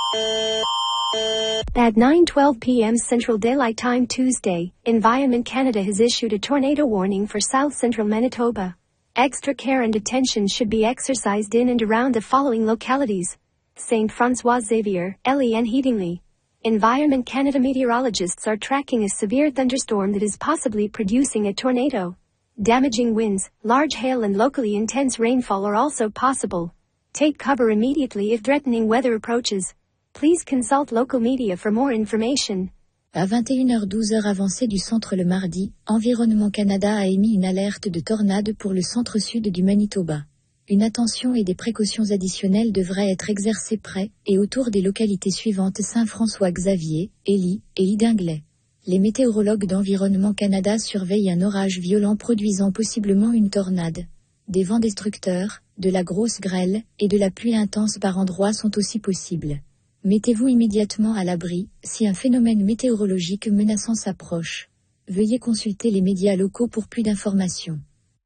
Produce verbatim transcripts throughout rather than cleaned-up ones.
At nine twelve p m Central Daylight Time Tuesday, Environment Canada has issued a tornado warning for south-central Manitoba. Extra care and attention should be exercised in and around the following localities: Saint Francois Xavier, Elie and Headingley. Environment Canada meteorologists are tracking a severe thunderstorm that is possibly producing a tornado. Damaging winds, large hail and locally intense rainfall are also possible. Take cover immediately if threatening weather approaches. Please consult local media for more information. À vingt et une heures douze heure avancée du centre le mardi, Environnement Canada a émis une alerte de tornade pour le centre-sud du Manitoba. Une attention et des précautions additionnelles devraient être exercées près et autour des localités suivantes: Saint-François-Xavier, Elie et Headingley. Les météorologues d'Environnement Canada surveillent un orage violent produisant possiblement une tornade. Des vents destructeurs, de la grosse grêle et de la pluie intense par endroits sont aussi possibles. Mettez-vous immédiatement à l'abri si un phénomène météorologique menaçant s'approche. Veuillez consulter les médias locaux pour plus d'informations.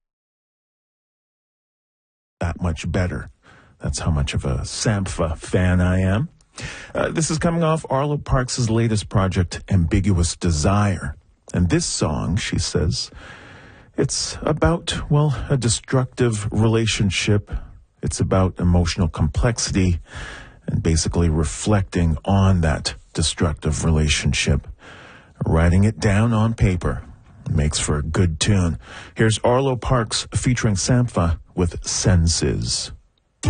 That much better. That's how much of a Sampha fan I am. Uh, this is coming off Arlo Parks' latest project, Ambiguous Desire. And this song, she says, it's about, well, a destructive relationship. It's about emotional complexity and basically reflecting on that destructive relationship. Writing it down on paper makes for a good tune. Here's Arlo Parks featuring Sampha with Senses.